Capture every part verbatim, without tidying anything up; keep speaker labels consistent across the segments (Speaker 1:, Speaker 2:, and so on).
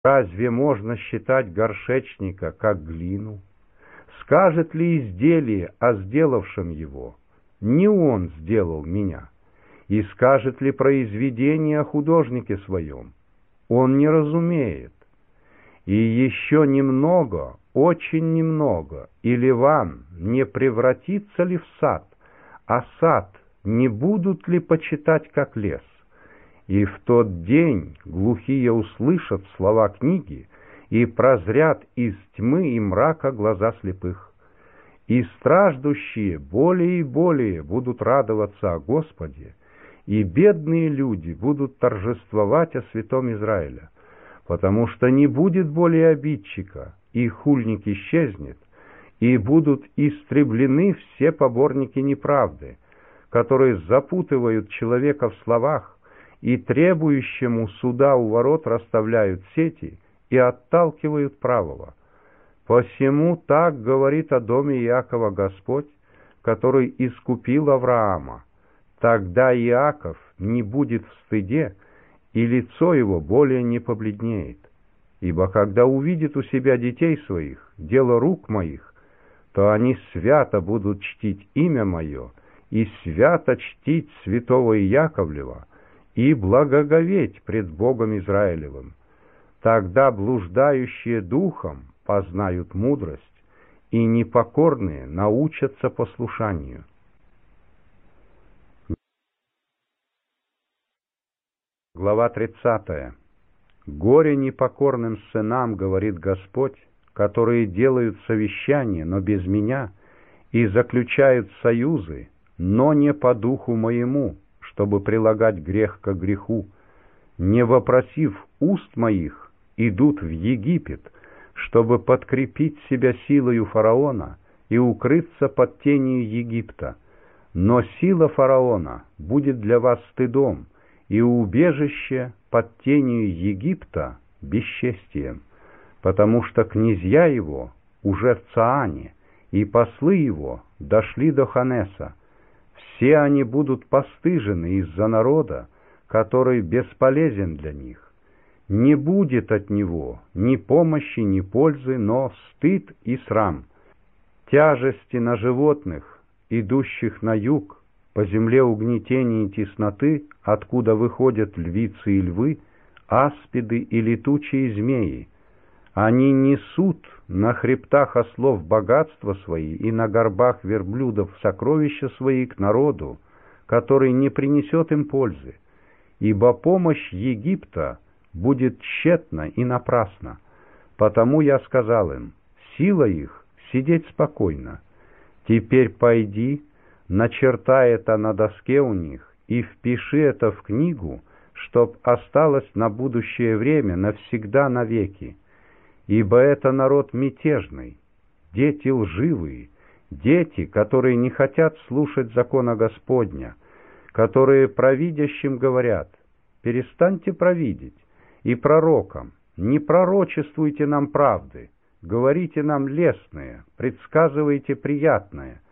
Speaker 1: Разве можно считать горшечника как глину? Скажет ли изделие о сделавшем его: не он сделал меня? И скажет ли произведение о художнике своем: он не разумеет? И еще немного, очень немного, и Ливан не превратится ли в сад, а сад не будут ли почитать как лес? И в тот день глухие услышат слова книги и прозрят из тьмы и мрака глаза слепых. И страждущие более и более будут радоваться о Господе, и бедные люди будут торжествовать о святом Израиля, потому что не будет более обидчика, и хульник исчезнет, и будут истреблены все поборники неправды, которые запутывают человека в словах, и требующему суда у ворот расставляют сети и отталкивают правого. Посему так говорит о доме Иакова Господь, который искупил Авраама: тогда Иаков не будет в стыде, и лицо его более не побледнеет. Ибо когда увидит у себя детей своих, дело рук моих, то они свято будут чтить имя мое, и свято чтить святого Иаковлева, и благоговеть пред Богом Израилевым. Тогда блуждающие духом познают мудрость, и непокорные научатся послушанию. Глава тридцатая. «Горе непокорным сынам, говорит Господь, которые делают совещания, но без меня, и заключают союзы, но не по духу моему, чтобы прилагать грех к греху, не вопросив уст моих, идут в Египет, чтобы подкрепить себя силою фараона и укрыться под тенью Египта. Но сила фараона будет для вас стыдом, и убежище под тенью Египта бесчестием, потому что князья его уже в Цаане, и послы его дошли до Ханеса. Все они будут постыжены из-за народа, который бесполезен для них. Не будет от него ни помощи, ни пользы, но стыд и срам. Тяжести на животных, идущих на юг, по земле угнетения и тесноты, откуда выходят львицы и львы, аспиды и летучие змеи. Они несут на хребтах ослов богатства свои и на горбах верблюдов сокровища свои к народу, который не принесет им пользы. Ибо помощь Египта будет тщетна и напрасна. Потому я сказал им: сила их сидеть спокойно. Теперь пойди, начертай это на доске у них и впиши это в книгу, чтоб осталось на будущее время навсегда навеки. Ибо это народ мятежный, дети лживые, дети, которые не хотят слушать закона Господня, которые провидящим говорят: перестаньте провидеть, и пророкам: не пророчествуйте нам правды, говорите нам лестное, предсказывайте приятное.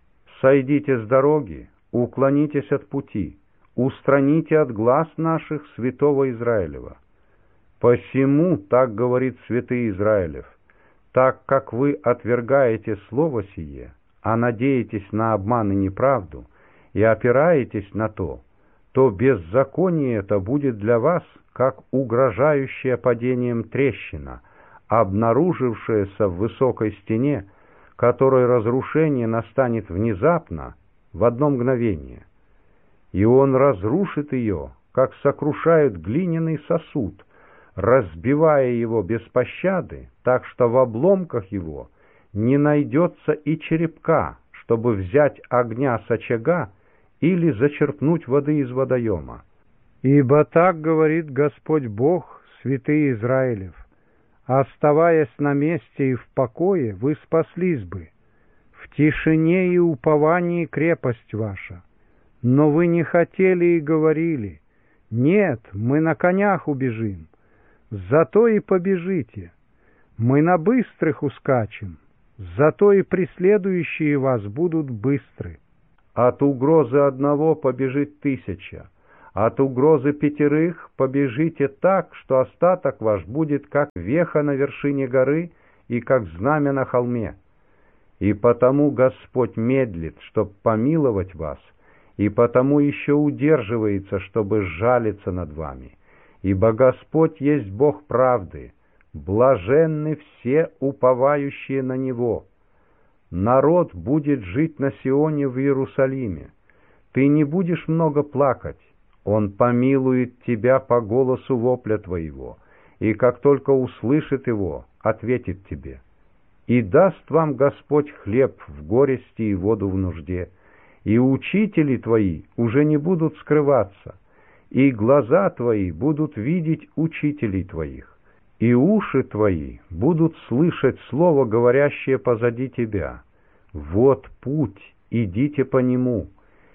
Speaker 1: Сойдите с дороги, уклонитесь от пути, устраните от глаз наших святого Израилева. Посему так говорит святый Израилев: так как вы отвергаете слово сие, а надеетесь на обман и неправду, и опираетесь на то, то беззаконие это будет для вас, как угрожающая падением трещина, обнаружившаяся в высокой стене, которой разрушение настанет внезапно, в одно мгновение. И он разрушит ее, как сокрушают глиняный сосуд, разбивая его без пощады, так что в обломках его не найдется и черепка, чтобы взять огня с очага или зачерпнуть воды из водоема. Ибо так говорит Господь Бог, святый Израилев: оставаясь на месте и в покое, вы спаслись бы, в тишине и уповании крепость ваша. Но вы не хотели и говорили: нет, мы на конях убежим. Зато и побежите. Мы на быстрых ускачем, зато и преследующие вас будут быстры. От угрозы одного побежит тысяча, От угрозы пятерых побежите так, что остаток ваш будет как веха на вершине горы и как знамя на холме. И потому Господь медлит, чтоб помиловать вас, и потому еще удерживается, чтобы сжалиться над вами. Ибо Господь есть Бог правды, блаженны все уповающие на Него. Народ будет жить на Сионе в Иерусалиме. Ты не будешь много плакать, Он помилует тебя по голосу вопля твоего, и как только услышит его, ответит тебе. И даст вам Господь хлеб в горести и воду в нужде, и учители твои уже не будут скрываться, и глаза твои будут видеть учителей твоих, и уши твои будут слышать слово, говорящее позади тебя. Вот путь, идите по нему.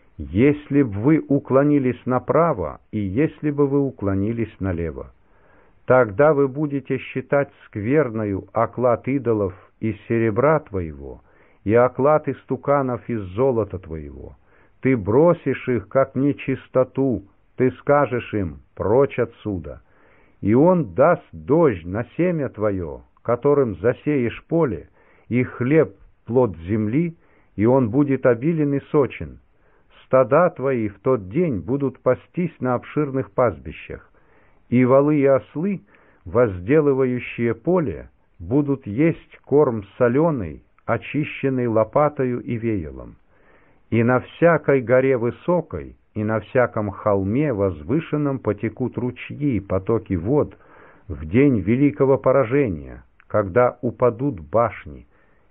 Speaker 1: Если б вы уклонились направо, и если бы вы уклонились налево, тогда вы будете считать скверною оклад идолов из серебра твоего и оклад истуканов из золота твоего. Ты бросишь их, как нечистоту, ты скажешь им: прочь отсюда. И он даст дождь на семя твое, которым засеешь поле, и хлеб плод земли, и он будет обилен и сочен. Стада твои в тот день будут пастись на обширных пастбищах, и волы и ослы, возделывающие поле, будут есть корм соленый, очищенный лопатою и веялом. И на всякой горе высокой, и на всяком холме возвышенном потекут ручьи и потоки вод в день великого поражения, когда упадут башни,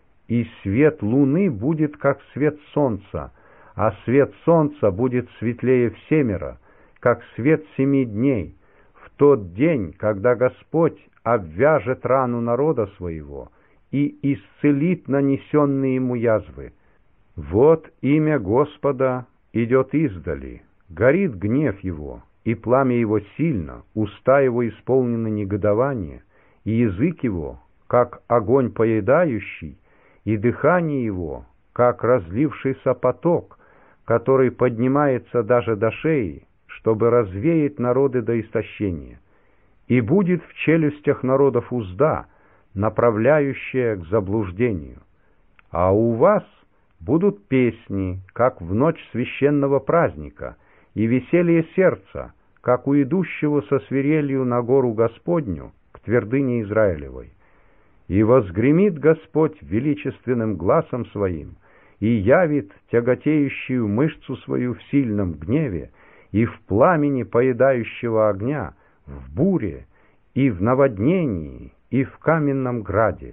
Speaker 1: и свет луны будет как свет солнца, а свет солнца будет светлее всемеро, как свет семи дней, в тот день, когда Господь обвяжет рану народа своего и исцелит нанесенные ему язвы. Вот имя Господа идет издали, горит гнев его, и пламя его сильно, уста его исполнены негодования, и язык его, как огонь поедающий, и дыхание его, как разлившийся поток, который поднимается даже до шеи, чтобы развеять народы до истощения. И будет в челюстях народов узда, направляющая к заблуждению. А у вас будут песни, как в ночь священного праздника, и веселье сердца, как у идущего со свирелью на гору Господню к твердыне Израилевой. И возгремит Господь величественным гласом своим, и явит тяготеющую мышцу свою в сильном гневе, и в пламени поедающего огня, в буре, и в наводнении, и в каменном граде.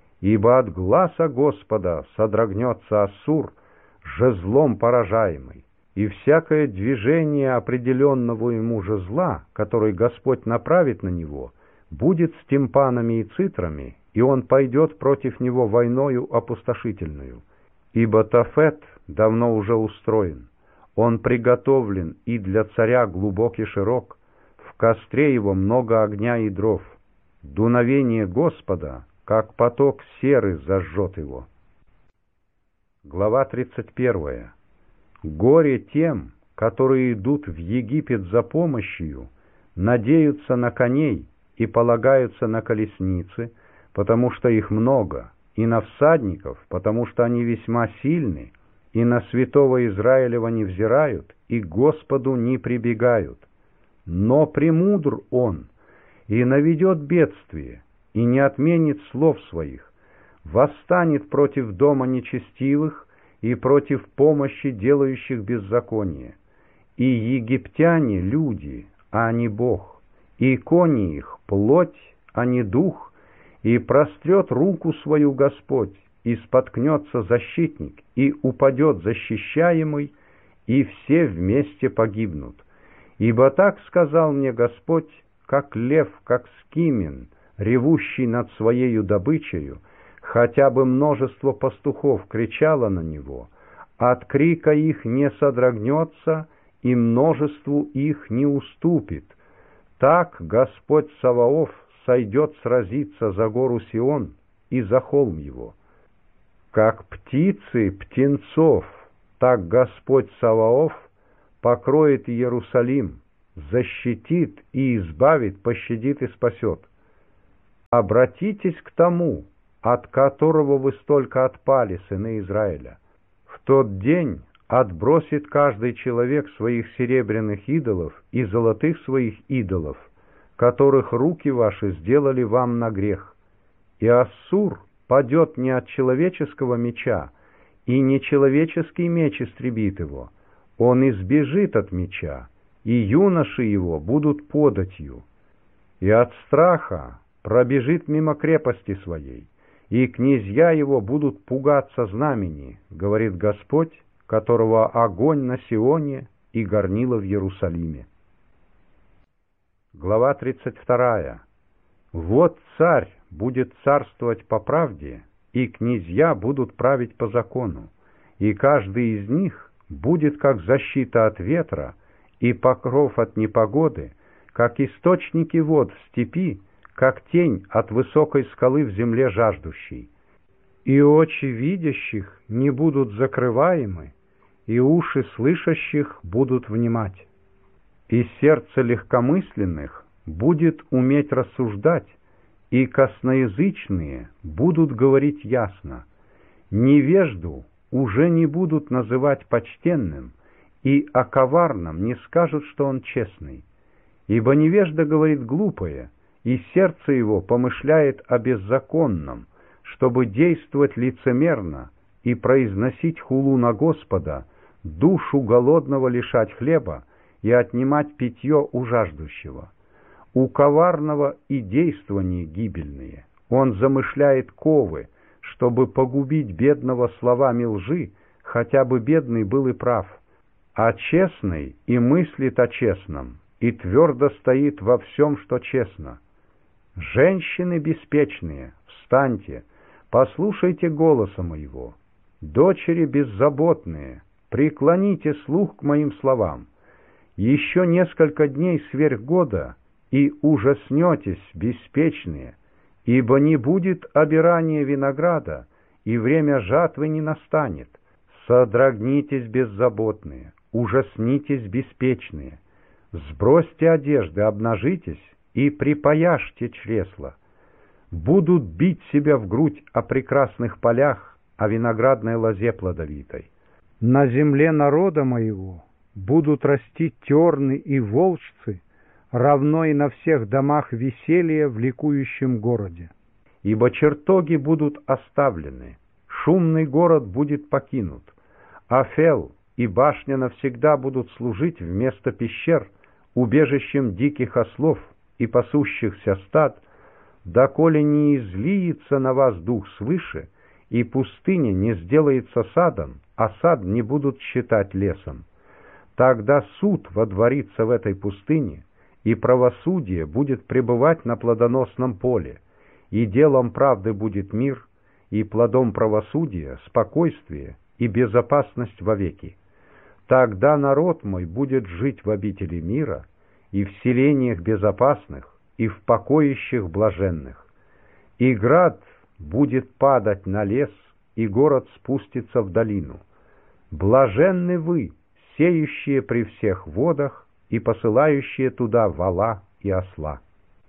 Speaker 1: Ибо от гласа Господа содрогнется Ассур, жезлом поражаемый, и всякое движение определенного ему жезла, который Господь направит на него, будет с тимпанами и цитрами, и он пойдет против него войною опустошительную. Ибо Тофет давно уже устроен, он приготовлен и для царя глубок и широк, в костре его много огня и дров. Дуновение Господа, как поток серы, зажжет его. Глава тридцать первая. Горе тем, которые идут в Египет за помощью, надеются на коней и полагаются на колесницы, потому что их много, и на всадников, потому что они весьма сильны, и на святого Израилева не взирают, и к Господу не прибегают. Но премудр он, и наведет бедствие, и не отменит слов своих, восстанет против дома нечестивых и против помощи делающих беззаконие. И египтяне — люди, а не Бог, и кони их — плоть, а не дух, и прострет руку свою Господь, и споткнется защитник, и упадет защищаемый, и все вместе погибнут. Ибо так сказал мне Господь, как лев, как скимен, ревущий над своею добычею, хотя бы множество пастухов кричало на него, от крика их не содрогнется, и множеству их не уступит. Так Господь Саваоф сойдет сразиться за гору Сион и за холм его. Как птицы птенцов, так Господь Саваоф покроет Иерусалим, защитит и избавит, пощадит и спасет. Обратитесь к тому, от которого вы столько отпали, сыны Израиля. В тот день отбросит каждый человек своих серебряных идолов и золотых своих идолов, которых руки ваши сделали вам на грех. И Ассур падет не от человеческого меча, и не человеческий меч истребит его. Он избежит от меча, и юноши его будут податью. И от страха пробежит мимо крепости своей, и князья его будут пугаться знамени, говорит Господь, которого огонь на Сионе и горнило в Иерусалиме. Глава тридцать вторая. Вот царь будет царствовать по правде, и князья будут править по закону, и каждый из них будет как защита от ветра и покров от непогоды, как источники вод в степи, как тень от высокой скалы в земле жаждущей. И очи видящих не будут закрываемы, и уши слышащих будут внимать. И сердце легкомысленных будет уметь рассуждать, и косноязычные будут говорить ясно. Невежду уже не будут называть почтенным, и о коварном не скажут, что он честный. Ибо невежда говорит глупое, и сердце его помышляет о беззаконном, чтобы действовать лицемерно и произносить хулу на Господа, душу голодного лишать хлеба и отнимать питье у жаждущего. У коварного и действования гибельные. Он замышляет ковы, чтобы погубить бедного словами лжи, хотя бы бедный был и прав. А честный и мыслит о честном, и твердо стоит во всем, что честно. Женщины беспечные, встаньте, послушайте голоса моего. Дочери беззаботные, преклоните слух к моим словам. Еще несколько дней сверх года, и ужаснетесь, беспечные, ибо не будет обирания винограда, и время жатвы не настанет. Содрогнитесь, беззаботные, ужаснитесь, беспечные. Сбросьте одежды, обнажитесь и припояжьте чресла. Будут бить себя в грудь о прекрасных полях, о виноградной лозе плодовитой. На земле народа моего будут расти терны и волжцы, равно и на всех домах веселья в ликующем городе. Ибо чертоги будут оставлены, шумный город будет покинут. Афел и башня навсегда будут служить вместо пещер, убежищем диких ослов и пасущихся стад, доколе не излиется на вас дух свыше, и пустыня не сделается садом, а сад не будут считать лесом. Тогда суд водворится в этой пустыне, и правосудие будет пребывать на плодоносном поле, и делом правды будет мир, и плодом правосудия спокойствие и безопасность вовеки. Тогда народ мой будет жить в обители мира, и в селениях безопасных, и в покоищах блаженных. И град будет падать на лес, и город спустится в долину. Блаженны вы, сеющие при всех водах, и посылающие туда вола и осла.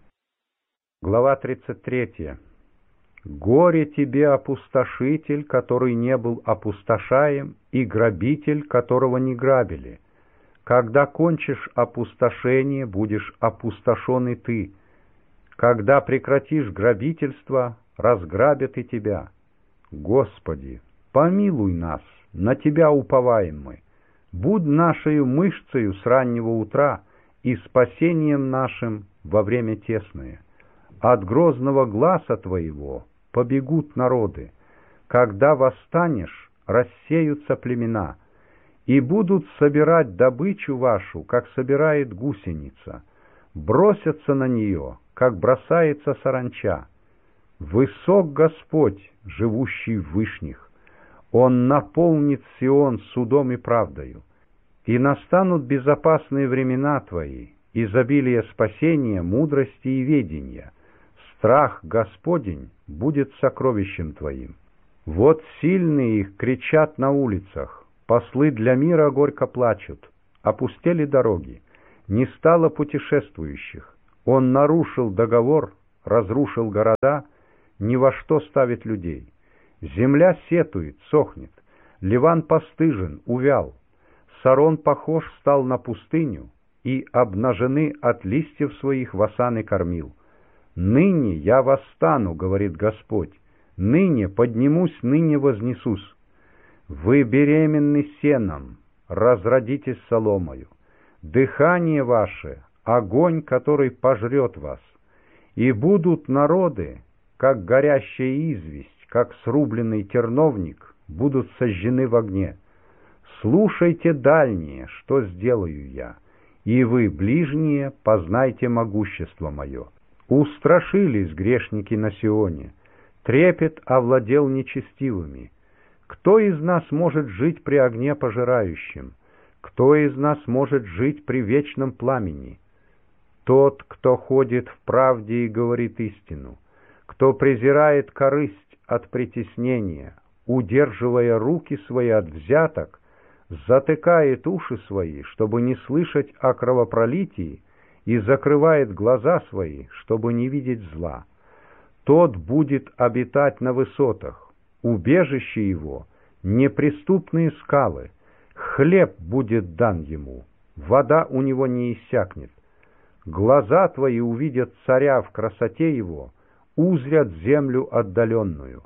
Speaker 1: Глава тридцать третья. Горе тебе, опустошитель, который не был опустошаем, и грабитель, которого не грабили. Когда кончишь опустошение, будешь опустошен и ты. Когда прекратишь грабительство, разграбят и тебя. Господи, помилуй нас, на Тебя уповаем мы. Будь нашею мышцею с раннего утра и спасением нашим во время тесное. От грозного гласа Твоего побегут народы. Когда восстанешь, рассеются племена, и будут собирать добычу вашу, как собирает гусеница, бросятся на нее, как бросается саранча. Высок Господь, живущий в вышних, Он наполнит Сион судом и правдою. И настанут безопасные времена Твои, изобилие спасения, мудрости и ведения. Страх Господень будет сокровищем Твоим. Вот сильные их кричат на улицах, послы для мира горько плачут. опустели дороги, не стало путешествующих. Он нарушил договор, разрушил города, ни во что ставит людей. Земля сетует, сохнет, Ливан постыжен, увял, Сарон похож стал на пустыню, и обнажены от листьев своих васаны кормил. «Ныне я восстану, — говорит Господь, — ныне поднимусь, ныне вознесусь. Вы беременны сеном, разродитесь соломою. Дыхание ваше — огонь, который пожрет вас. И будут народы, как горящая известь, как срубленный терновник, будут сожжены в огне. Слушайте, дальние, что сделаю я, и вы, ближние, познайте могущество мое». Устрашились грешники на Сионе, трепет овладел нечестивыми. Кто из нас может жить при огне пожирающем? Кто из нас может жить при вечном пламени? Тот, кто ходит в правде и говорит истину, кто презирает корысть от притеснения, удерживая руки свои от взяток, затыкает уши свои, чтобы не слышать о кровопролитии, и закрывает глаза свои, чтобы не видеть зла. Тот будет обитать на высотах, убежище его — неприступные скалы, хлеб будет дан ему, вода у него не иссякнет. Глаза твои увидят царя в красоте его, узрят землю отдаленную.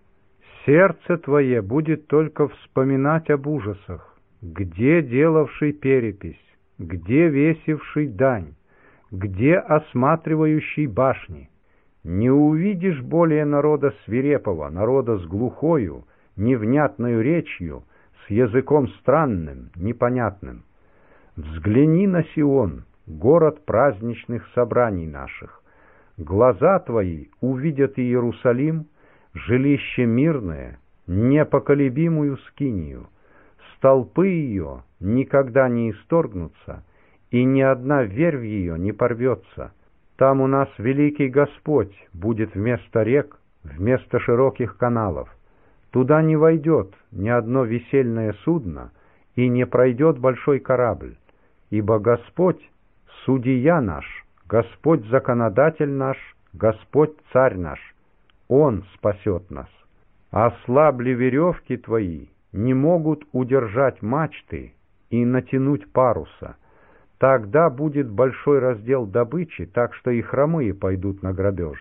Speaker 1: Сердце твое будет только вспоминать об ужасах, где делавший перепись, где весивший дань, где осматривающий башни. Не увидишь более народа свирепого, народа с глухою, невнятною речью, с языком странным, непонятным. Взгляни на Сион, город праздничных собраний наших. Глаза твои увидят Иерусалим, жилище мирное, непоколебимую скинию. Столпы ее никогда не исторгнутся, и ни одна верь в ее не порвется. Там у нас великий Господь будет вместо рек, вместо широких каналов. Туда не войдет ни одно весельное судно, и не пройдет большой корабль, ибо Господь — судья наш, Господь — законодатель наш, Господь — царь наш. Он спасет нас. Ослабли веревки твои, не могут удержать мачты и натянуть паруса. Тогда будет большой раздел добычи, так что и хромые пойдут на грабеж.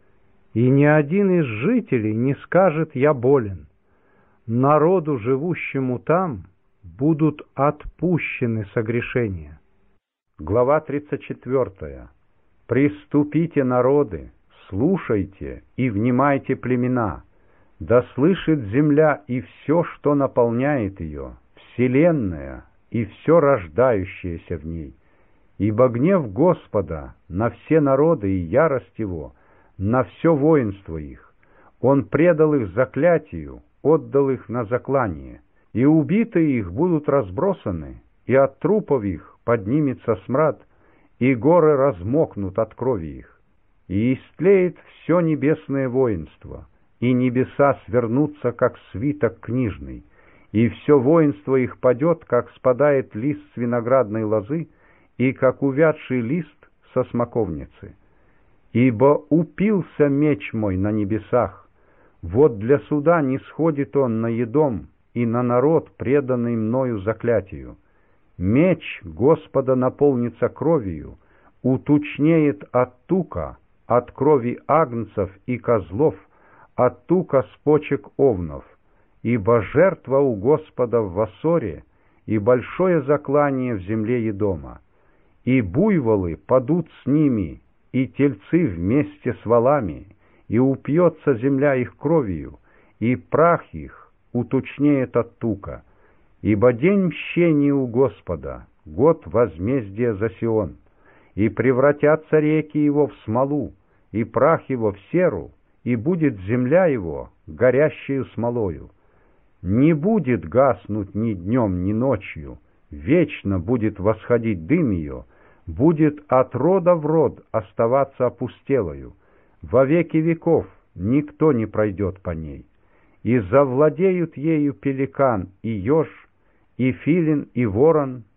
Speaker 1: И ни один из жителей не скажет: «Я болен». Народу, живущему там, будут отпущены согрешения. Глава тридцать четвёртая. «Приступите, народы, слушайте и внимайте, племена. Да слышит земля и все, что наполняет ее, вселенная и все рождающееся в ней. Ибо гнев Господа на все народы и ярость Его на все воинство их. Он предал их заклятию, отдал их на заклание, и убитые их будут разбросаны, и от трупов их поднимется смрад, и горы размокнут от крови их. И истлеет все небесное воинство, и небеса свернутся, как свиток книжный, и все воинство их падет, как спадает лист с виноградной лозы, и как увядший лист со смоковницы. Ибо упился меч мой на небесах, вот для суда не сходит он на Едом и на народ, преданный мною заклятию. Меч Господа наполнится кровью, утучнеет от тука, от крови агнцев и козлов, от тука с почек овнов. Ибо жертва у Господа в Вассоре, и большое заклание в земле Едома. И буйволы падут с ними, и тельцы вместе с волами, и упьется земля их кровью, и прах их утучнеет от тука. Ибо день мщения у Господа, год возмездия за Сион, и превратятся реки его в смолу, и прах его в серу, и будет земля его горящею смолою. Не будет гаснуть ни днем, ни ночью, вечно будет восходить дым ее, будет от рода в род оставаться опустелою, во веки веков никто не пройдет по ней. И завладеют ею пеликан и еж, и филин, и ворон,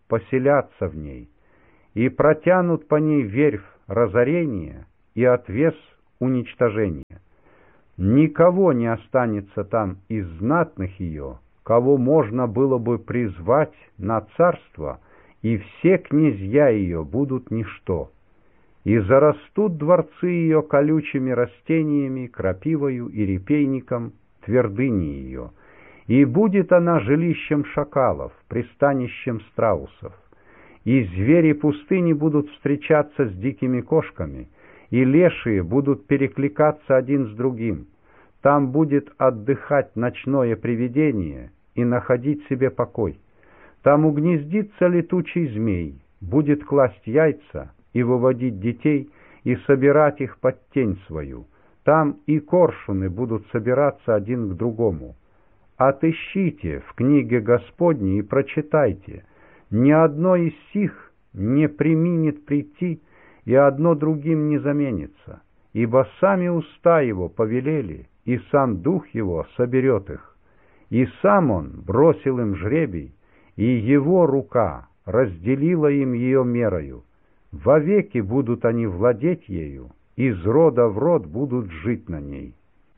Speaker 1: поселятся в ней, и протянут по ней верфь разорения и отвес уничтожения. Никого не останется там из знатных ее, кого можно было бы призвать на царство, и все князья ее будут ничто. И зарастут дворцы ее колючими растениями, крапивою и репейником, твердыни ее, и будет она жилищем шакалов, пристанищем страусов. И звери пустыни будут встречаться с дикими кошками, и лешие будут перекликаться один с другим. Там будет отдыхать ночное привидение и находить себе покой. Там угнездится летучий змей, будет класть яйца и выводить детей, и собирать их под тень свою. Там и коршуны будут собираться один к другому. Отыщите в книге Господней и прочитайте. Ни одно из сих не преминет прийти, и одно другим не заменится, ибо сами уста его повелели, и сам дух его соберет их. И сам он бросил им жребий, и его рука разделила им ее мерою. Вовеки будут они владеть ею, из рода в род будут жить на ней.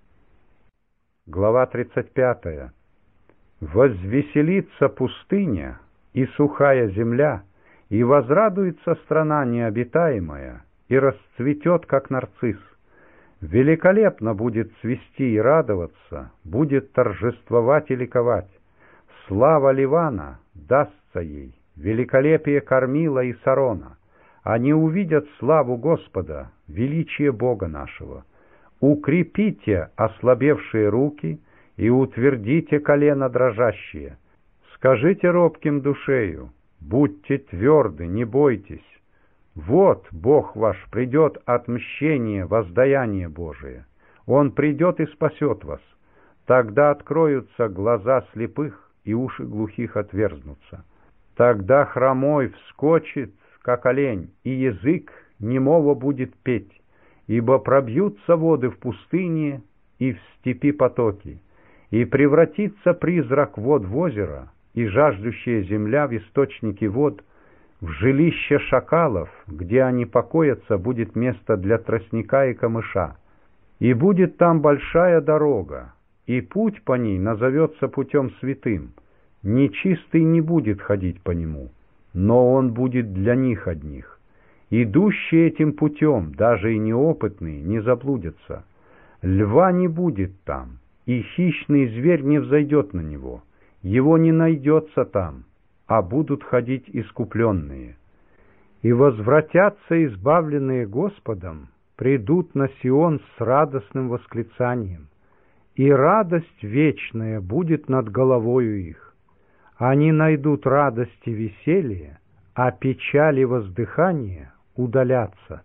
Speaker 1: Глава тридцать пятая. Возвеселится пустыня и сухая земля, и возрадуется страна необитаемая, и расцветет, как нарцисс. Великолепно будет цвести и радоваться, будет торжествовать и ликовать. Слава Ливана дастся ей, великолепие Кормила и Сарона. Они увидят славу Господа, величие Бога нашего. Укрепите ослабевшие руки и утвердите колено дрожащие. Скажите робким душею: будьте тверды, не бойтесь. Вот Бог ваш придет отмщение, воздаяние Божие. Он придет и спасет вас. Тогда откроются глаза слепых, и уши глухих отверзнутся. Тогда хромой вскочит, как олень, и язык немого будет петь, ибо пробьются воды в пустыне и в степи потоки, и превратится призрак вод в озеро, и жаждущая земля в источники вод. В жилище шакалов, где они покоятся, будет место для тростника и камыша. И будет там большая дорога, и путь по ней назовется путем святым. Нечистый не будет ходить по нему, но он будет для них одних. Идущие этим путем, даже и неопытные, не заблудятся. Льва не будет там, и хищный зверь не взойдет на него. Его не найдется там, а будут ходить искупленные. И возвратятся избавленные Господом, придут на Сион с радостным восклицанием, и радость вечная будет над головою их. Они найдут радость и веселье, а печаль и воздыхание удалятся.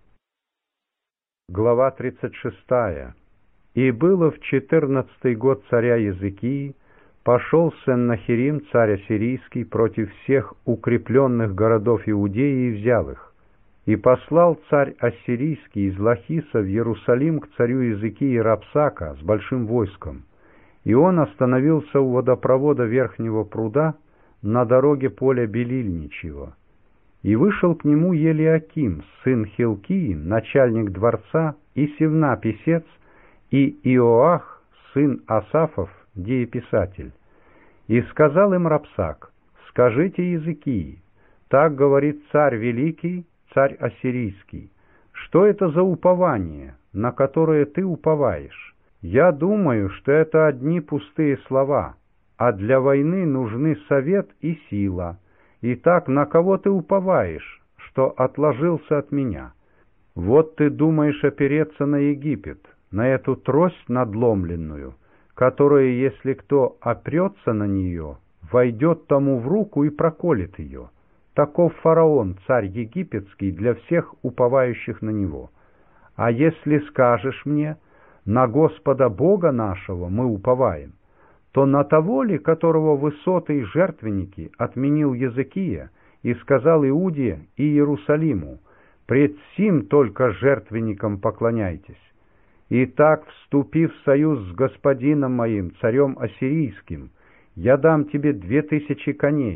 Speaker 1: Глава тридцать шестая. И было в четырнадцатый год царя Езекии, пошел Сеннахерим, царь ассирийский, против всех укрепленных городов Иудеи и взял их. И послал царь ассирийский из Лахиса в Иерусалим к царю Езекии Рапсака с большим войском. И он остановился у водопровода Верхнего пруда на дороге поля Белильничьего. И вышел к нему Елиаким, сын Хилкии, начальник дворца, и Севна, писец, и Иоах, сын Асафов, дееписатель. И сказал им Рапсак: скажите Езекии, так говорит царь великий, царь ассирийский, что это за упование, на которое ты уповаешь? Я думаю, что это одни пустые слова, а для войны нужны совет и сила. Итак, на кого ты уповаешь, что отложился от меня? Вот ты думаешь опереться на Египет, на эту трость надломленную, которая, если кто опрется на нее, войдет тому в руку и проколет ее. Таков фараон, царь египетский, для всех уповающих на него. А если скажешь мне: на Господа Бога нашего мы уповаем, то на того ли, которого высоты и жертвенники отменил Езекия и сказал Иуде и Иерусалиму: пред сим только жертвенникам поклоняйтесь. Итак, вступив в союз с господином моим, царем ассирийским, я дам тебе две тысячи коней,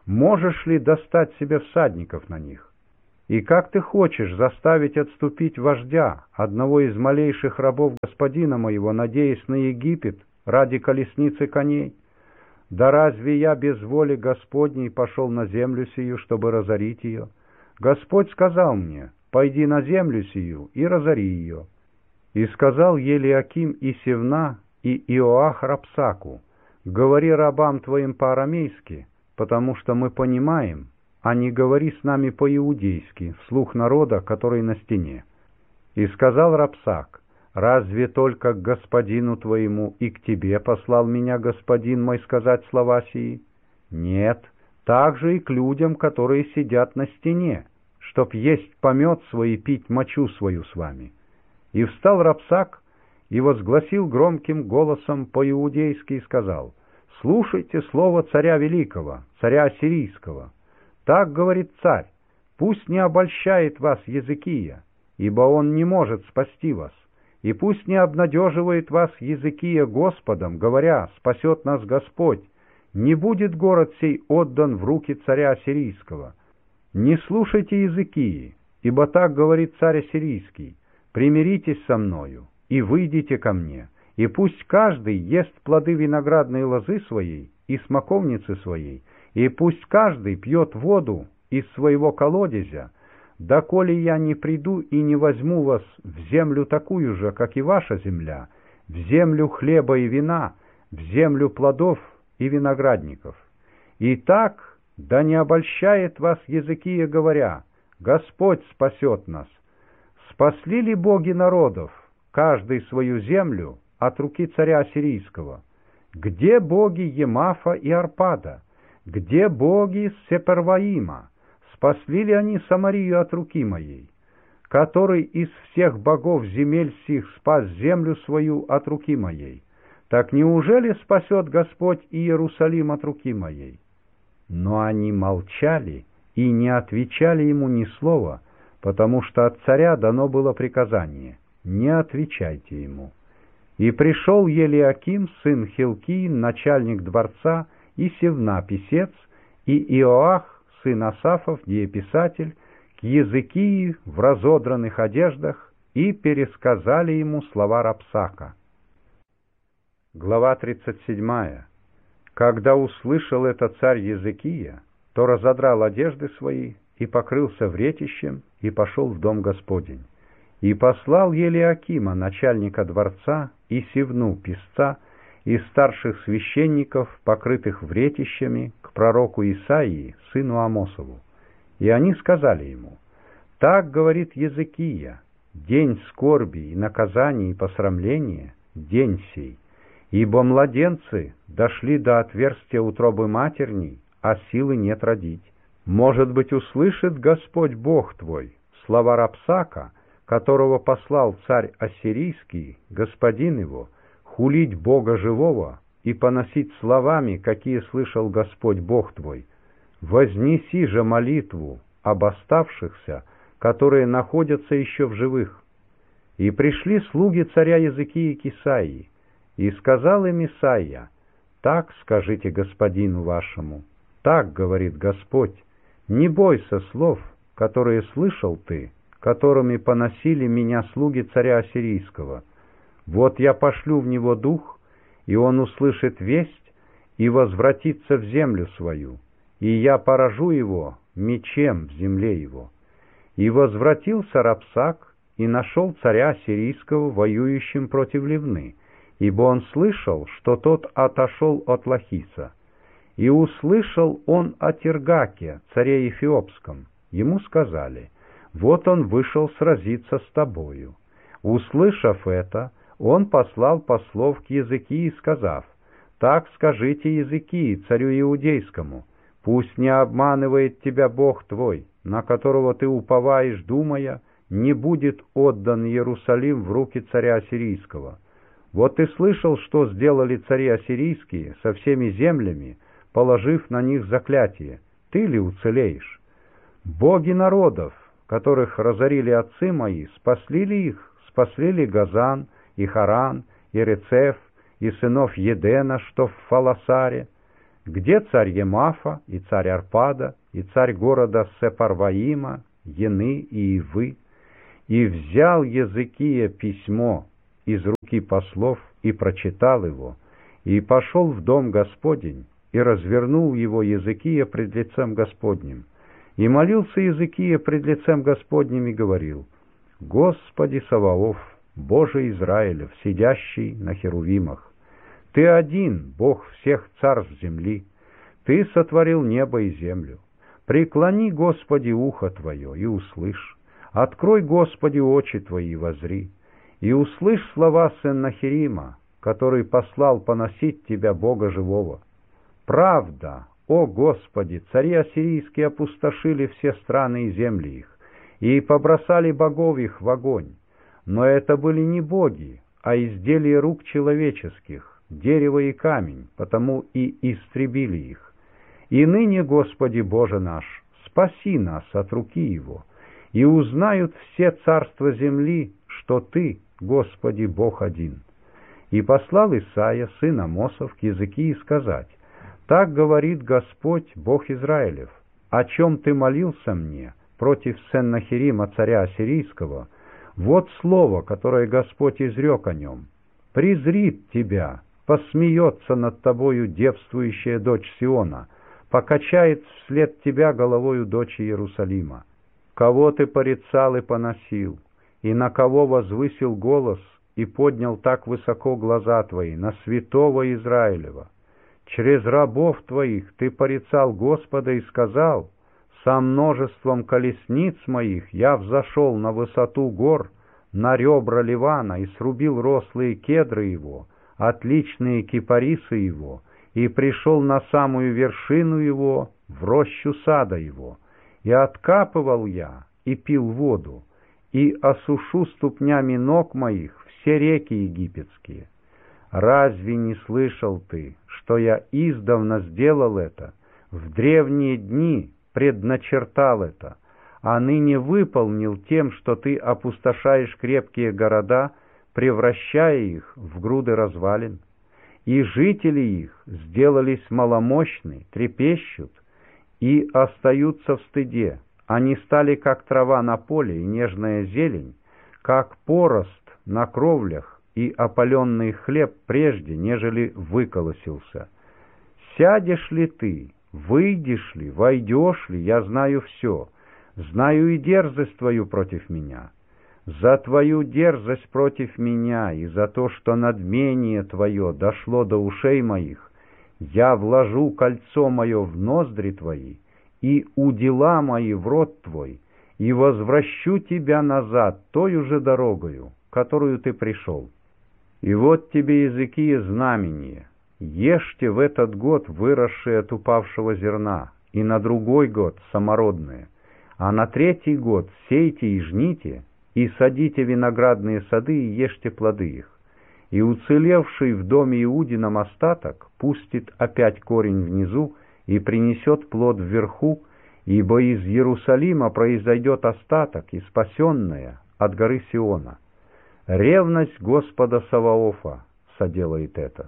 Speaker 1: Можешь ли достать себе всадников на них? И как ты хочешь заставить отступить вождя, одного из малейших рабов господина моего, надеясь на Египет ради колесницы коней? Да разве я без воли Господней пошел на землю сию, чтобы разорить ее? Господь сказал мне: пойди на землю сию и разори ее. И сказал Елиаким и Севна и Иоах Рапсаку: говори рабам твоим по-арамейски, потому что мы понимаем, а не говори с нами по-иудейски, вслух народа, который на стене. И сказал Рапсак: разве только к господину твоему и к тебе послал меня господин мой сказать слова сии? Нет, также и к людям, которые сидят на стене, чтоб есть помет свой и пить мочу свою с вами. И встал Рапсак и возгласил громким голосом по-иудейски и сказал: слушайте слово царя великого, царя ассирийского. Так говорит царь: пусть не обольщает вас Езекия, ибо он не может спасти вас, и пусть не обнадеживает вас Езекия Господом, говоря: спасет нас Господь, не будет город сей отдан в руки царя ассирийского. Не слушайте Езекии, ибо так говорит царь ассирийский: примиритесь со мною и выйдите ко мне, и пусть каждый ест плоды виноградной лозы своей и смоковницы своей, и пусть каждый пьет воду из своего колодезя, доколе я не приду и не возьму вас в землю такую же, как и ваша земля, в землю хлеба и вина, в землю плодов и виноградников. И так да не обольщает вас Езекия, говоря: Господь спасет нас. Спасли ли боги народов, каждый свою землю, от руки царя ассирийского? Где боги Емафа и Арпада? Где боги Сеперваима? Спасли ли они Самарию от руки моей? Который из всех богов земель сих спас землю свою от руки моей? Так неужели спасет Господь и Иерусалим от руки моей? Но они молчали и не отвечали ему ни слова, потому что от царя дано было приказание: не отвечайте ему. И пришел Елиаким, сын Хилкии, начальник дворца, и Севна, писец, и Иоах, сын Асафов, дееписатель, к Езекии в разодранных одеждах, и пересказали ему слова Рапсака. Глава тридцать седьмая. Когда услышал это царь Езекия, то разодрал одежды свои и покрылся вретищем и пошел в дом Господень. И послал Елиакима, начальника дворца, и Севну, писца, и старших священников, покрытых вретищами, к пророку Исаии, сыну Амосову. И они сказали ему: так говорит Езекия: день скорби и наказания и посрамления, день сей, ибо младенцы дошли до отверстия утробы матерней, а силы нет родить. Может быть, услышит Господь Бог твой слова Рапсака, которого послал царь ассирийский, господин его, хулить Бога живого и поносить словами, какие слышал Господь Бог твой. Вознеси же молитву об оставшихся, которые находятся еще в живых. И пришли слуги царя Езекии к Исаии, и сказал им Исаия: так скажите господину вашему, так говорит Господь: не бойся слов, которые слышал ты, которыми поносили меня слуги царя ассирийского. Вот я пошлю в него дух, и он услышит весть и возвратится в землю свою, и я поражу его мечем в земле его. И возвратился Рапсак и нашел царя ассирийского воюющим против Ливны, ибо он слышал, что тот отошел от Лахиса. И услышал он о Тиргаке, царе Эфиопском. Ему сказали: вот он вышел сразиться с тобою. Услышав это, он послал послов к Езекии, сказав: так скажите Езекии, царю иудейскому: пусть не обманывает тебя Бог твой, на которого ты уповаешь, думая, не будет отдан Иерусалим в руки царя ассирийского. Вот ты слышал, что сделали цари ассирийские со всеми землями, положив на них заклятие. Ты ли уцелеешь? Боги народов, которых разорили отцы мои, спасли ли их? Спасли ли Газан, и Харан, и Рецеф, и сынов Едена, что в Фаласаре? Где царь Емафа и царь Арпада, и царь города Сепарваима, Ены и Ивы? И взял Езекия письмо из руки послов и прочитал его, и пошел в дом Господень, и развернул его Езекия пред лицем Господним. И молился Езекия пред лицем Господним и говорил: «Господи Саваоф, Боже Израилев, сидящий на херувимах, Ты один, Бог всех царств земли, Ты сотворил небо и землю. Преклони, Господи, ухо Твое и услышь. Открой, Господи, очи Твои и возри, и услышь слова Сеннахерима, который послал поносить Тебя, Бога живого. Правда, о Господи, цари ассирийские опустошили все страны и земли их, и побросали богов их в огонь. Но это были не боги, а изделия рук человеческих, дерево и камень, потому и истребили их. И ныне, Господи Боже наш, спаси нас от руки его, и узнают все царства земли, что Ты, Господи, Бог один». И послал Исаия, сын Амосов, к Езекии сказать: «Так говорит Господь, Бог Израилев, о чем ты молился мне против Сеннахерима, царя ассирийского? Вот слово, которое Господь изрек о нем. Презрит тебя, посмеется над тобою девствующая дочь Сиона, покачает вслед тебя головою дочь Иерусалима. Кого ты порицал и поносил, и на кого возвысил голос, и поднял так высоко глаза твои на святого Израилева? Через рабов твоих ты порицал Господа и сказал: со множеством колесниц моих я взошел на высоту гор, на ребра Ливана, и срубил рослые кедры его, отличные кипарисы его, и пришел на самую вершину его, в рощу сада его. И откапывал я, и пил воду, и осушу ступнями ног моих все реки египетские. Разве не слышал ты, что я издавна сделал это, в древние дни предначертал это, а ныне выполнил тем, что ты опустошаешь крепкие города, превращая их в груды развалин? И жители их сделались маломощны, трепещут и остаются в стыде. Они стали как трава на поле и нежная зелень, как порост на кровлях и опаленный хлеб прежде, нежели выколосился. Сядешь ли ты, выйдешь ли, войдешь ли, я знаю все, знаю и дерзость твою против меня. За твою дерзость против меня и за то, что надмение твое дошло до ушей моих, я вложу кольцо мое в ноздри твои и удила мои в рот твой, и возвращу тебя назад тою же дорогою, которую ты пришел. И вот тебе, Езекия, знамение: ешьте в этот год выросшее от упавшего зерна, и на другой год самородное, а на третий год сейте и жните, и садите виноградные сады и ешьте плоды их. И уцелевший в доме Иудином остаток пустит опять корень внизу и принесет плод вверху, ибо из Иерусалима произойдет остаток и спасенное от горы Сиона. Ревность Господа Саваофа соделает это.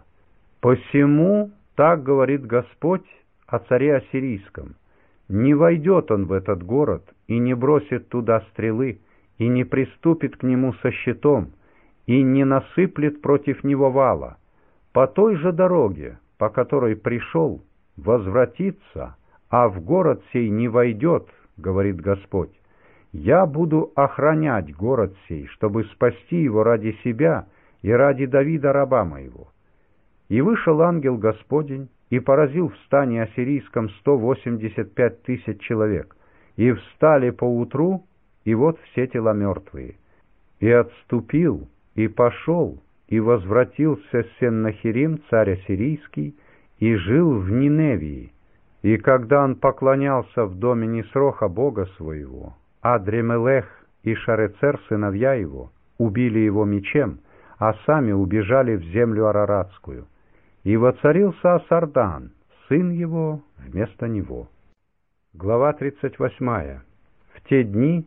Speaker 1: Посему так говорит Господь о царе ассирийском: не войдет он в этот город и не бросит туда стрелы, и не приступит к нему со щитом, и не насыплет против него вала. По той же дороге, по которой пришел, возвратится, а в город сей не войдет, говорит Господь. Я буду охранять город сей, чтобы спасти его ради себя и ради Давида раба моего». И вышел ангел Господень и поразил в стане ассирийском сто восемьдесят пять тысяч человек, и встали поутру, и вот все тела мертвые. И отступил, и пошел, и возвратился Сеннахерим, царь ассирийский, и жил в Ниневии. И когда он поклонялся в доме Нисроха бога своего, Адремелех и Шарецер, сыновья его, убили его мечем, а сами убежали в землю Араратскую. И воцарился Асардан, сын его, вместо него. Глава тридцать восьмая. В те дни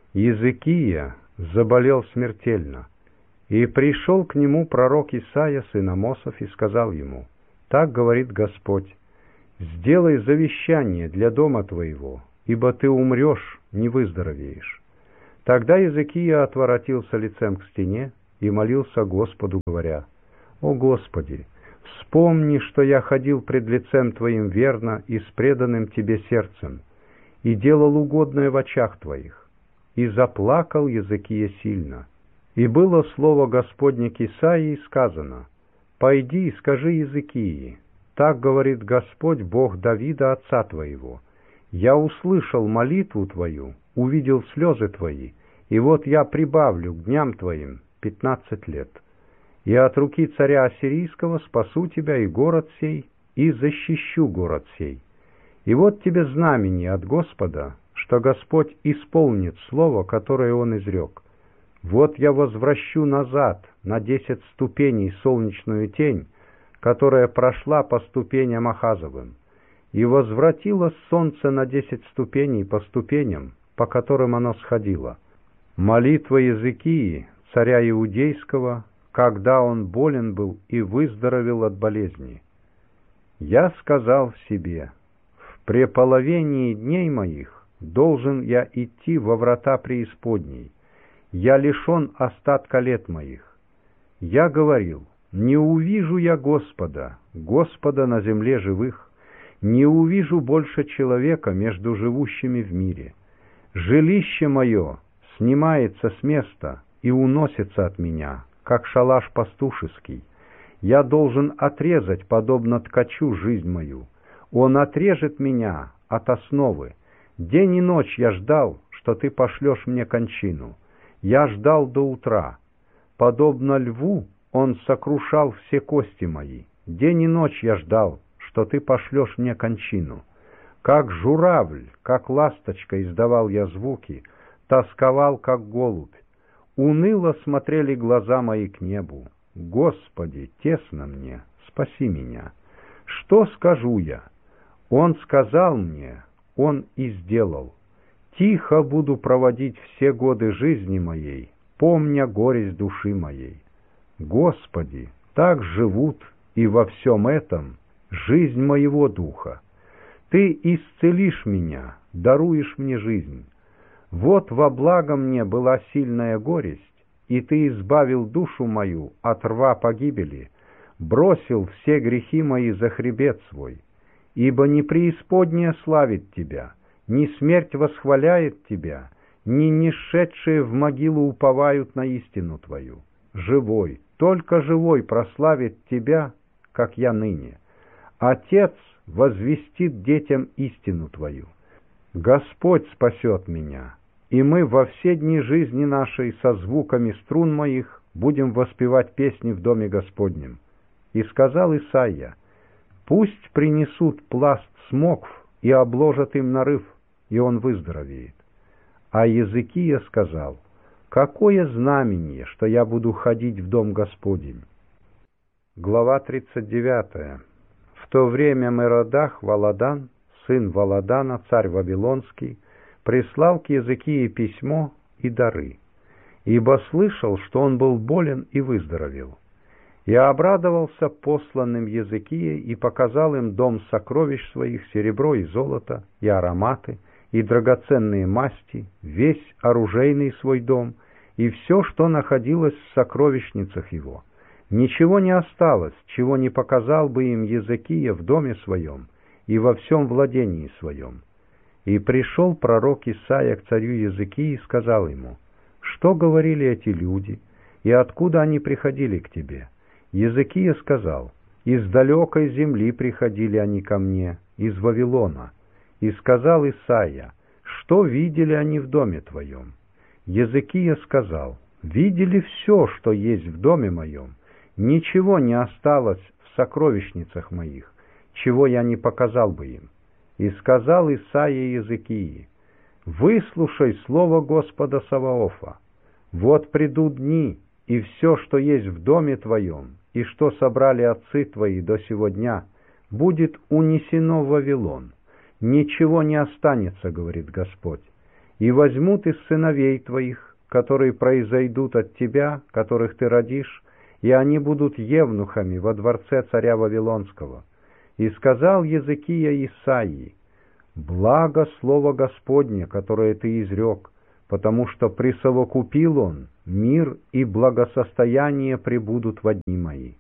Speaker 1: Езекия заболел смертельно, и пришел к нему пророк Исаия, сын Амосов, и сказал ему: «Так говорит Господь: сделай завещание для дома твоего, ибо ты умрешь, не выздоровеешь». Тогда Иезекия отворотился лицем к стене и молился Господу, говоря: «О Господи, вспомни, что я ходил пред лицем Твоим верно и с преданным Тебе сердцем, и делал угодное в очах Твоих». И заплакал Иезекия сильно. И было слово Господне к Исаии сказано: «Пойди и скажи Иезекии: так говорит Господь, Бог Давида, отца твоего: я услышал молитву твою, увидел слезы твои, и вот я прибавлю к дням твоим пятнадцать лет. И от руки царя ассирийского спасу тебя и город сей, и защищу город сей. И вот тебе знамение от Господа, что Господь исполнит слово, которое Он изрек. Вот я возвращу назад на десять ступеней солнечную тень, которая прошла по ступеням Ахазовым, и возвратилось солнце на десять ступеней по ступеням, по которым оно сходило». Молитва Иезекии, царя Иудейского, когда он болен был и выздоровел от болезни. «Я сказал в себе: в преполовении дней моих должен я идти во врата преисподней. Я лишен остатка лет моих. Я говорил: не увижу я Господа, Господа на земле живых, не увижу больше человека между живущими в мире. Жилище мое снимается с места и уносится от меня, как шалаш пастушеский. Я должен отрезать, подобно ткачу, жизнь мою. Он отрежет меня от основы. День и ночь я ждал, что ты пошлешь мне кончину. Я ждал до утра. Подобно льву он сокрушал все кости мои. День и ночь я ждал, что ты пошлешь мне кончину. Как журавль, как ласточка издавал я звуки, тосковал, как голубь. Уныло смотрели глаза мои к небу. Господи, тесно мне, спаси меня. Что скажу я? Он сказал мне, он и сделал. Тихо буду проводить все годы жизни моей, помня горесть души моей. Господи, так живут и во всем этом жизнь моего духа. Ты исцелишь меня, даруешь мне жизнь. Вот во благо мне была сильная горесть, и ты избавил душу мою от рва погибели, бросил все грехи мои за хребет свой. Ибо не преисподняя славит тебя, ни смерть восхваляет тебя, ни нишедшие в могилу уповают на истину твою. Живой, только живой прославит тебя, как я ныне. Отец возвестит детям истину твою. Господь спасет меня, и мы во все дни жизни нашей со звуками струн моих будем воспевать песни в доме Господнем. И сказал Исаия: пусть принесут пласт смокв и обложат им нарыв, и он выздоровеет. А Иезекия сказал: какое знамение, что я буду ходить в дом Господень? Глава тридцать девятая. В то время Меродах Валадан, сын Валадана, царь Вавилонский, прислал к Иезекии письмо и дары, ибо слышал, что он был болен и выздоровел. И обрадовался посланным Иезекией и показал им дом сокровищ своих, серебро и золото, и ароматы, и драгоценные масти, весь оружейный свой дом, и все, что находилось в сокровищницах его. Ничего не осталось, чего не показал бы им Иезекия в доме своем и во всем владении своем. И пришел пророк Исаия к царю Иезекии и сказал ему: что говорили эти люди, и откуда они приходили к тебе? Иезекия сказал: из далекой земли приходили они ко мне, из Вавилона. И сказал Исаия: что видели они в доме твоем? Иезекия сказал: видели все, что есть в доме моем. Ничего не осталось в сокровищницах моих, чего я не показал бы им. И сказал Исаия Иезекии: выслушай слово Господа Саваофа. Вот придут дни, и все, что есть в доме твоем, и что собрали отцы твои до сего дня, будет унесено в Вавилон. Ничего не останется, говорит Господь. И возьмут из сыновей твоих, которые произойдут от тебя, которых ты родишь, и они будут евнухами во дворце царя Вавилонского. И сказал Езекия Исаии: «Благо слово Господне, которое ты изрек, потому что присовокупил он, мир и благосостояние пребудут во дни мои».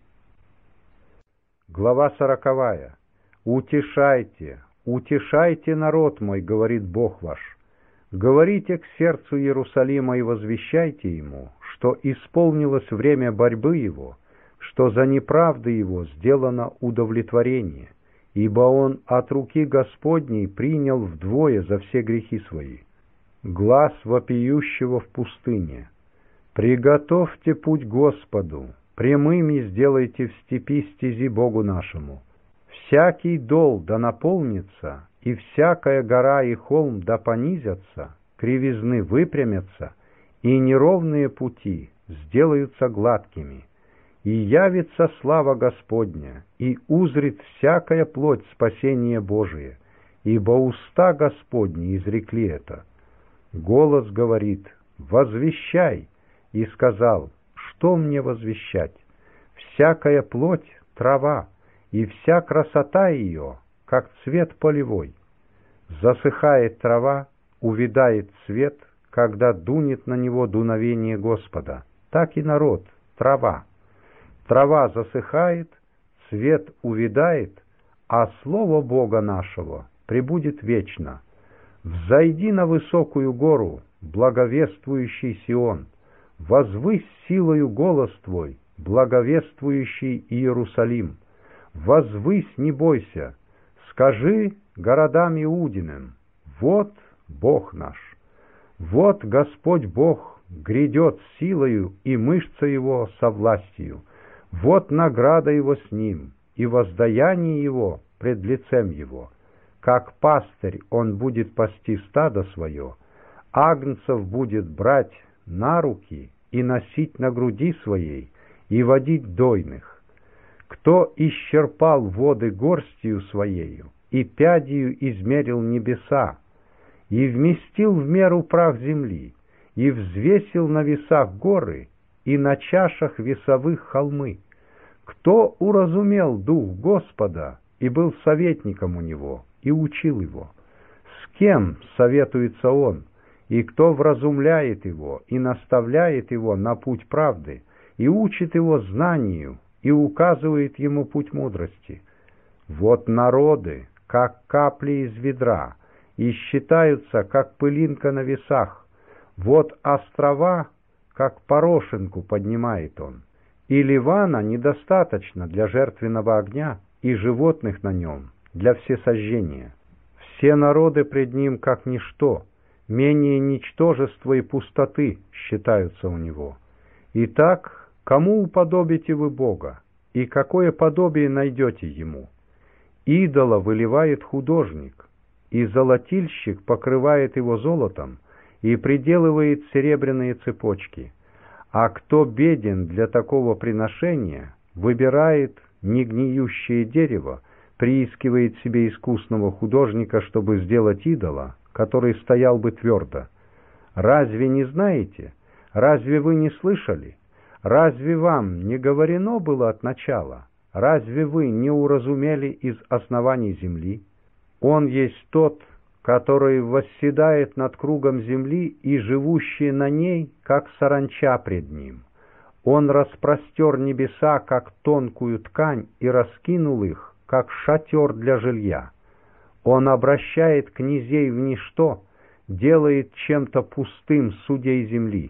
Speaker 1: Глава сороковая. «Утешайте, утешайте народ мой, говорит Бог ваш. Говорите к сердцу Иерусалима и возвещайте ему, что исполнилось время борьбы его, что за неправды его сделано удовлетворение, ибо он от руки Господней принял вдвое за все грехи свои. Глас вопиющего в пустыне: приготовьте путь Господу, прямыми сделайте в степи стези Богу нашему. Всякий дол да наполнится, и всякая гора и холм да понизятся, кривизны выпрямятся, и неровные пути сделаются гладкими. И явится слава Господня, и узрит всякая плоть спасение Божие, ибо уста Господни изрекли это. Голос говорит: возвещай, и сказал: что мне возвещать? Всякая плоть — трава, и вся красота ее, как цвет полевой. Засыхает трава, увядает цвет, когда дунет на него дуновение Господа. Так и народ — трава. Трава засыхает, цвет увядает, а слово Бога нашего пребудет вечно. Взойди на высокую гору, благовествующий Сион, возвысь силою голос твой, благовествующий Иерусалим. Возвысь, не бойся, скажи городам Иудиным: вот Бог наш, вот Господь Бог грядет силою, и мышца его со властью, вот награда его с ним, и воздаяние его пред лицем его. Как пастырь он будет пасти стадо свое, агнцев будет брать на руки и носить на груди своей, и водить дойных. Кто исчерпал воды горстью своею, и пядью измерил небеса, и вместил в меру прах земли, и взвесил на весах горы, и на чашах весовых холмы? Кто уразумел дух Господа, и был советником у него, и учил его? С кем советуется он, и кто вразумляет его, и наставляет его на путь правды, и учит его знанию, и указывает ему путь мудрости? Вот народы, как капли из ведра, и считаются, как пылинка на весах. Вот острова, как порошинку поднимает он. И Ливана недостаточно для жертвенного огня, и животных на нем для всесожжения. Все народы пред ним как ничто, менее ничтожества и пустоты считаются у него. Итак, кому уподобите вы Бога, и какое подобие найдете ему? Идола выливает художник, и золотильщик покрывает его золотом и приделывает серебряные цепочки. А кто беден для такого приношения, выбирает негниющее дерево, приискивает себе искусного художника, чтобы сделать идола, который стоял бы твердо. Разве не знаете? Разве вы не слышали? Разве вам не говорено было от начала? Разве вы не уразумели из оснований земли? Он есть тот, который восседает над кругом земли, и живущие на ней, как саранча пред ним. Он распростер небеса, как тонкую ткань, и раскинул их, как шатер для жилья. Он обращает князей в ничто, делает чем-то пустым судей земли.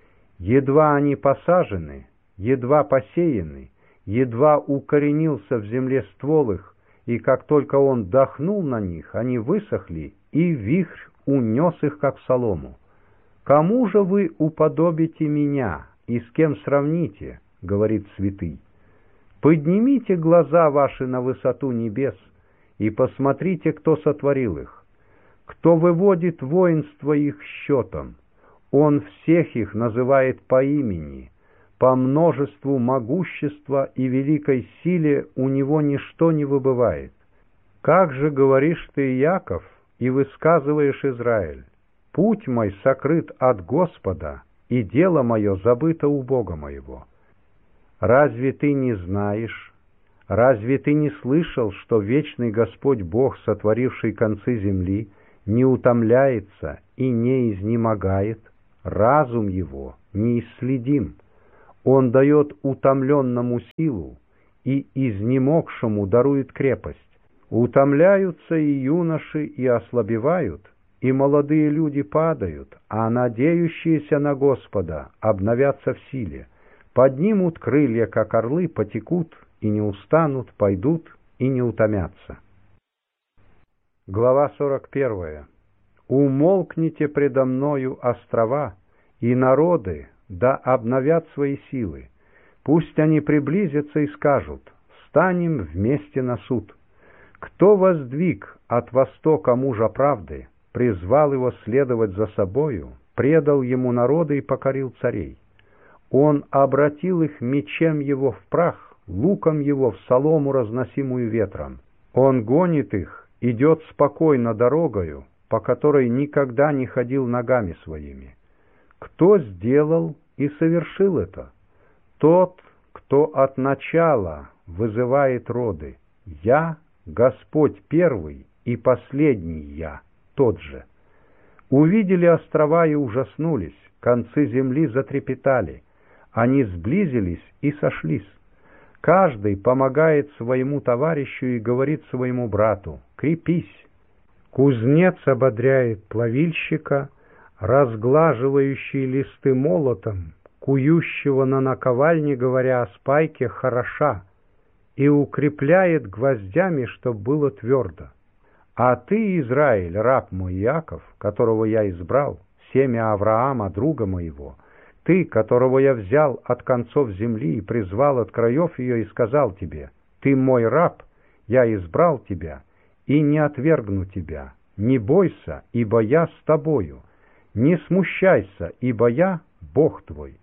Speaker 1: Едва они посажены, едва посеяны, едва укоренился в земле ствол их, и как только он дохнул на них, они высохли, и вихрь унес их, как солому. «Кому же вы уподобите меня, и с кем сравните?» — говорит святый. «Поднимите глаза ваши на высоту небес, и посмотрите, кто сотворил их, кто выводит воинство их счетом. Он всех их называет по имени, по множеству могущества и великой силе у него ничто не выбывает. Как же говоришь ты, Иаков, и высказываешь, Израиль: путь мой сокрыт от Господа, и дело мое забыто у Бога моего? Разве ты не знаешь? Разве ты не слышал, что вечный Господь Бог, сотворивший концы земли, не утомляется и не изнемогает? Разум его неисследим. Он дает утомленному силу и изнемогшему дарует крепость. Утомляются и юноши, и ослабевают, и молодые люди падают, а надеющиеся на Господа обновятся в силе. Поднимут крылья, как орлы, потекут, и не устанут, пойдут, и не утомятся. Глава сорок первая. «Умолкните предо мною острова, и народы да обновят свои силы. Пусть они приблизятся и скажут: станем вместе на суд. Кто воздвиг от востока мужа правды, призвал его следовать за собою, предал ему народы и покорил царей. Он обратил их мечем его в прах, луком его в солому, разносимую ветром. Он гонит их, идет спокойно дорогою, по которой никогда не ходил ногами своими. Кто сделал и совершил это? Тот, кто от начала вызывает роды. Я, Господь первый и последний я, тот же. Увидели острова и ужаснулись, концы земли затрепетали, они сблизились и сошлись. Каждый помогает своему товарищу и говорит своему брату: крепись. Кузнец ободряет плавильщика, разглаживающий листы молотом, кующего на наковальне, говоря о спайке: хороша, и укрепляет гвоздями, чтоб было твердо. А ты, Израиль, раб мой Иаков, которого я избрал, семя Авраама, друга моего, ты, которого я взял от концов земли и призвал от краев ее, и сказал тебе: ты мой раб, я избрал тебя и не отвергну тебя. Не бойся, ибо я с тобою. Не смущайся, ибо я Бог твой.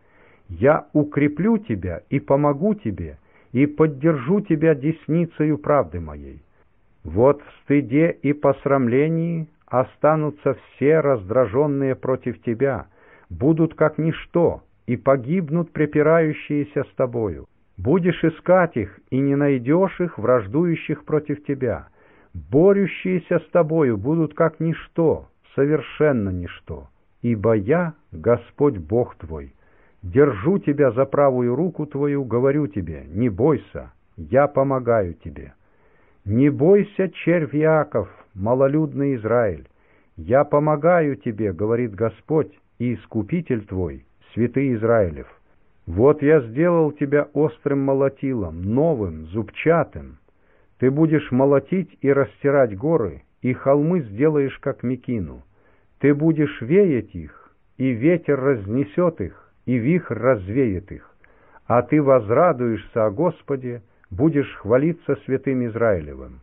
Speaker 1: Я укреплю тебя и помогу тебе, и поддержу тебя десницею правды моей. Вот в стыде и посрамлении останутся все раздраженные против тебя, будут как ничто, и погибнут препирающиеся с тобою. Будешь искать их, и не найдешь их, враждующих против тебя. Борющиеся с тобою будут как ничто, совершенно ничто, ибо я, Господь Бог твой, держу тебя за правую руку твою, говорю тебе: не бойся, я помогаю тебе. Не бойся, червь Иаков, малолюдный Израиль, я помогаю тебе, говорит Господь и Искупитель твой, святый Израилев. Вот я сделал тебя острым молотилом, новым, зубчатым. Ты будешь молотить и растирать горы, и холмы сделаешь, как мекину. Ты будешь веять их, и ветер разнесет их, и вихрь развеет их. А ты возрадуешься о Господе, будешь хвалиться святым Израилевым.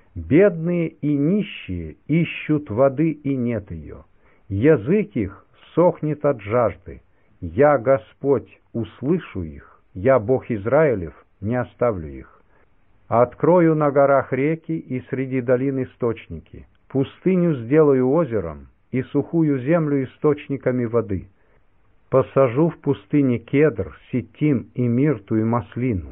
Speaker 1: Бедные и нищие ищут воды, и нет ее. Язык их сохнет от жажды. Я, Господь, услышу их, я, Бог Израилев, не оставлю их. Открою на горах реки и среди долин источники. Пустыню сделаю озером, и сухую землю источниками воды. Посажу в пустыне кедр, ситим и мирту и маслину.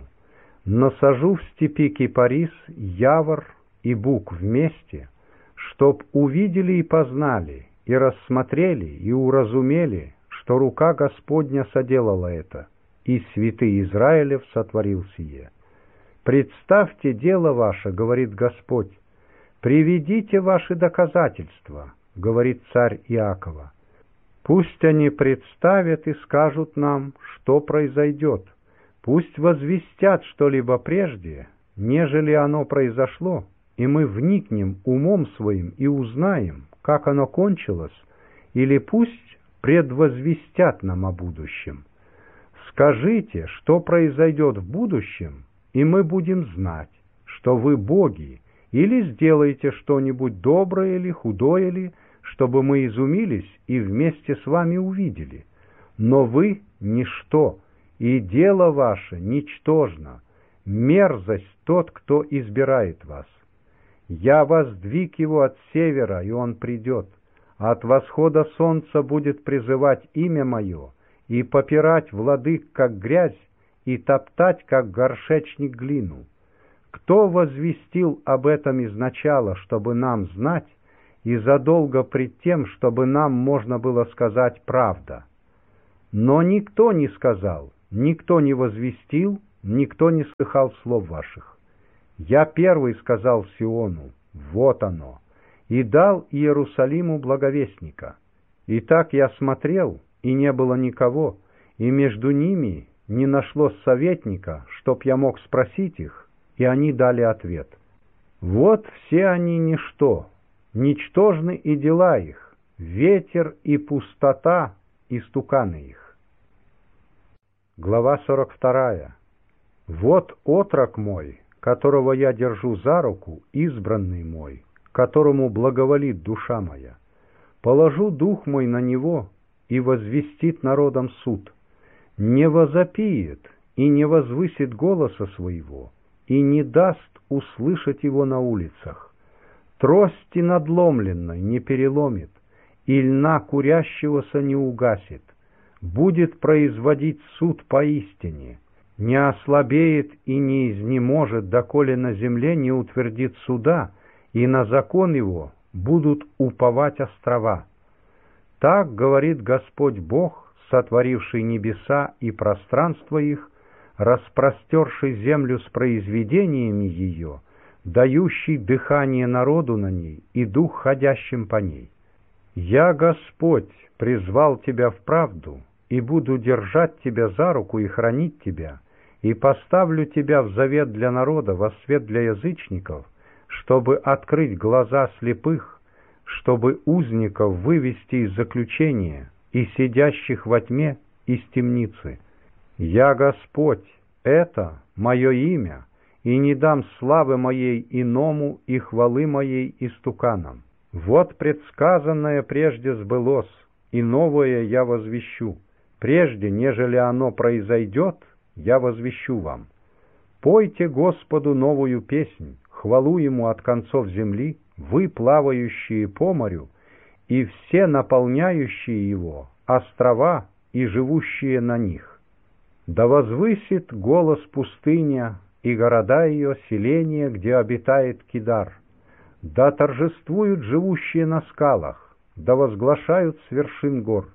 Speaker 1: Насажу в степи кипарис, явор и бук вместе, чтоб увидели и познали, и рассмотрели, и уразумели, что рука Господня соделала это, и святый Израилев сотворил сие. Представьте дело ваше, говорит Господь, приведите ваши доказательства, говорит царь Иакова. Пусть они представят и скажут нам, что произойдет. Пусть возвестят что-либо прежде, нежели оно произошло, и мы вникнем умом своим и узнаем, как оно кончилось, или пусть предвозвестят нам о будущем. Скажите, что произойдет в будущем, и мы будем знать, что вы боги, или сделаете что-нибудь доброе или худое ли, чтобы мы изумились и вместе с вами увидели. Но вы — ничто, и дело ваше ничтожно, мерзость тот, кто избирает вас. Я воздвиг его от севера, и он придет, от восхода солнца будет призывать имя мое, и попирать владык, как грязь, и топтать, как горшечник, глину. Кто возвестил об этом изначала, чтобы нам знать, и задолго пред тем, чтобы нам можно было сказать правда? Но никто не сказал, никто не возвестил, никто не слыхал слов ваших. Я первый сказал Сиону: вот оно, и дал Иерусалиму благовестника. Итак, я смотрел, и не было никого, и между ними не нашлось советника, чтоб я мог спросить их, и они дали ответ. Вот все они ничто, ничтожны и дела их, ветер и пустота, и стуканы их. Глава сорок вторая. Вот отрок мой, которого я держу за руку, избранный мой, которому благоволит душа моя. Положу дух мой на него, и возвестит народам суд. Не возопиет и не возвысит голоса своего, и не даст услышать его на улицах. Трости надломленной не переломит, и льна курящегося не угасит. Будет производить суд поистине, не ослабеет и не изнеможет, доколе на земле не утвердит суда, и на закон его будут уповать острова. Так говорит Господь Бог, сотворивший небеса и пространство их, распростерший землю с произведениями ее, дающий дыхание народу на ней и дух ходящим по ней. Я, Господь, призвал тебя в правду, и буду держать тебя за руку и хранить тебя, и поставлю тебя в завет для народа, во свет для язычников, чтобы открыть глаза слепых, чтобы узников вывести из заключения и сидящих во тьме из темницы. Я Господь, это мое имя, и не дам славы моей иному и хвалы моей истуканам. Вот предсказанное прежде сбылось, и новое я возвещу. Прежде, нежели оно произойдет, я возвещу вам. Пойте Господу новую песнь, хвалу Ему от концов земли, вы, плавающие по морю, и все наполняющие его, острова и живущие на них. Да возвысит голос пустыня и города ее, селения, где обитает Кидар. Да торжествуют живущие на скалах, да возглашают с вершин гор.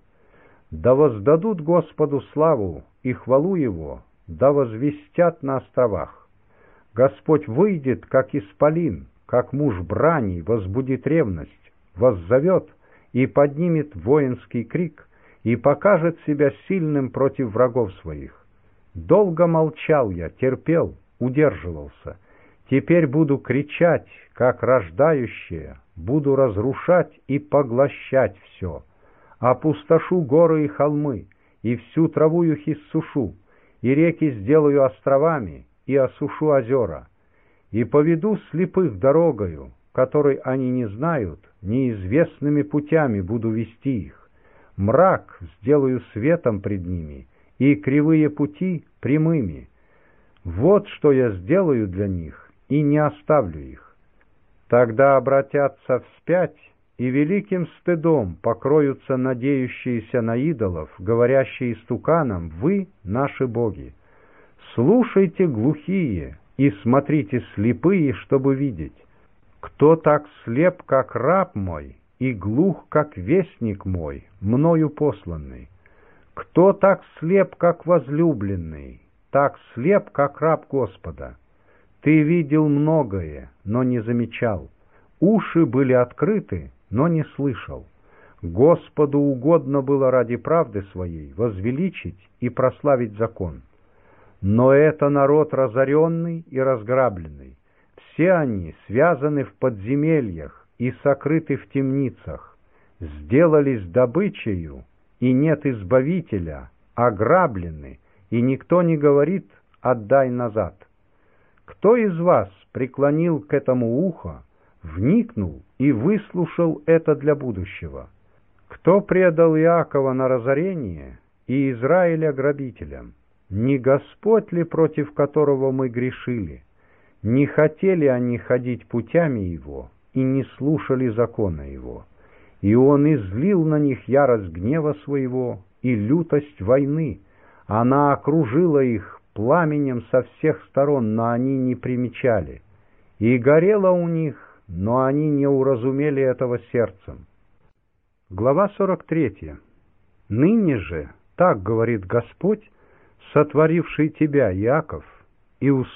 Speaker 1: Да воздадут Господу славу и хвалу Его, да возвестят на островах. Господь выйдет, как исполин, как муж брани, возбудит ревность, воззовет и поднимет воинский крик, и покажет себя сильным против врагов своих. Долго молчал я, терпел, удерживался. Теперь буду кричать, как рождающая, буду разрушать и поглощать все. Опустошу горы и холмы, и всю траву их иссушу, и реки сделаю островами, и осушу озера. И поведу слепых дорогою, которой они не знают, неизвестными путями буду вести их. Мрак сделаю светом пред ними, и кривые пути прямыми. Вот что я сделаю для них, и не оставлю их. Тогда обратятся вспять, и великим стыдом покроются надеющиеся на идолов, говорящие истуканам: вы наши боги. Слушайте, глухие, и смотрите, слепые, чтобы видеть. Кто так слеп, как раб мой, и глух, как вестник мой, мною посланный? Кто так слеп, как возлюбленный, так слеп, как раб Господа? Ты видел многое, но не замечал. Уши были открыты, но не слышал. Господу угодно было ради правды своей возвеличить и прославить закон. Но это народ разоренный и разграбленный. Все они связаны в подземельях и сокрыты в темницах, сделались добычею, и нет избавителя, ограблены, и никто не говорит: отдай назад. Кто из вас преклонил к этому ухо, вникнул и выслушал это для будущего? Кто предал Иакова на разорение и Израиля грабителям? Не Господь ли, против которого мы грешили? Не хотели они ходить путями Его и не слушали закона Его? И Он излил на них ярость гнева Своего и лютость войны. Она окружила их пламенем со всех сторон, но они не примечали, и горело у них, но они не уразумели этого сердцем. Глава сорок третья. Ныне же, так говорит Господь, сотворивший тебя, Иаков, и